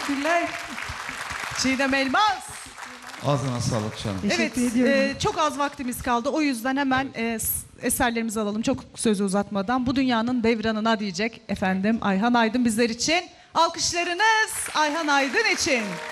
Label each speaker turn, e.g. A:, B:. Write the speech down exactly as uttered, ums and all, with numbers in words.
A: teşekkürler. Çiğdem Elmas.
B: Ağzına sağlık canım.
A: Evet, e, çok az vaktimiz kaldı. O yüzden hemen e, eserlerimizi alalım. Çok sözü uzatmadan. Bu dünyanın devranına diyecek efendim Ayhan Aydın bizler için. Alkışlarınız Ayhan Aydın için.